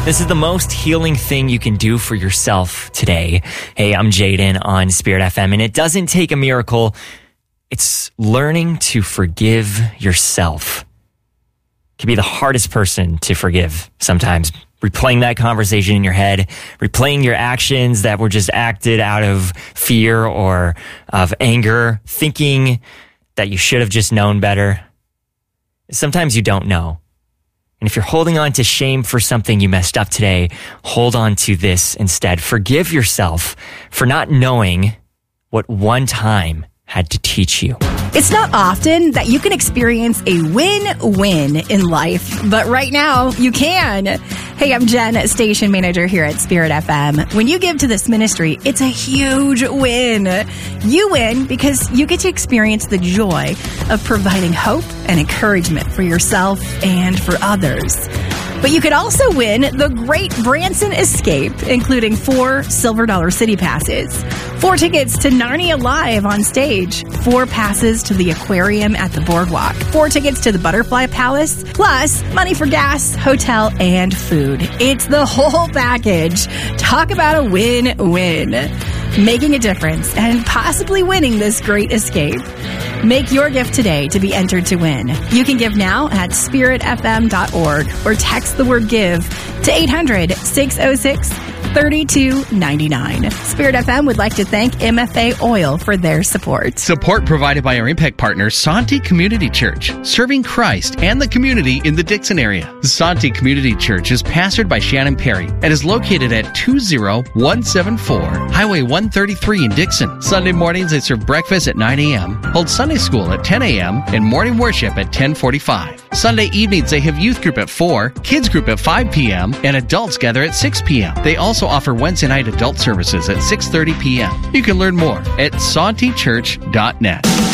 This is the most healing thing you can do for yourself today. Hey, I'm Jaden on Spirit FM, and it doesn't take a miracle. It's learning to forgive yourself. It can be the hardest person to forgive sometimes. Replaying that conversation in your head, replaying your actions that were just acted out of fear or of anger, thinking that you should have just known better. Sometimes you don't know. And if you're holding on to shame for something you messed up today, hold on to this instead. Forgive yourself for not knowing what one time had to teach you. It's not often that you can experience a win-win in life, but right now you can. Hey, I'm Jen, station manager here at Spirit FM. When you give to this ministry, it's a huge win. You win because you get to experience the joy of providing hope and encouragement for yourself and for others. But you could also win the Great Branson Escape, including 4 Silver Dollar City passes, 4 tickets to Narnia Live on stage, 4 passes to the aquarium at the boardwalk, 4 tickets to the Butterfly Palace, plus money for gas, hotel, and food. It's the whole package. Talk about a win-win. Making a difference and possibly winning this great escape. Make your gift today to be entered to win. You can give now at spiritfm.org or text the word GIVE to 800-606-3299. Spirit FM would like to thank MFA Oil for their support. Support provided by our impact partner, Santi Community Church, serving Christ and the community in the Dixon area. Santi Community Church is pastored by Shannon Perry and is located at 20174 Highway 133 in Dixon. Sunday mornings, they serve breakfast at 9 a.m., hold Sunday school at 10 a.m., and morning worship at 10:45. Sunday evenings, they have youth group at 4, kids group at 5 p.m., and adults gather at 6 p.m. They also offer Wednesday night adult services at 6:30 p.m. You can learn more at santichurch.net.